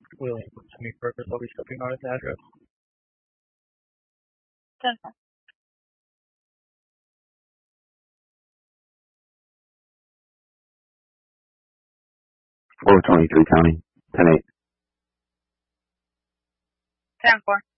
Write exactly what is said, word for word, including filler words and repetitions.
William, to me purpose, I'll be shipping out his address. ten four. four twenty-three County, ten eight. ten four.